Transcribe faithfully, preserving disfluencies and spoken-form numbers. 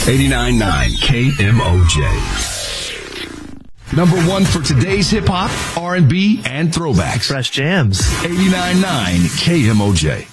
eighty-nine point nine K M O J. Number one for today's hip-hop, R and B, and throwbacks. Fresh jams. eighty-nine point nine K M O J.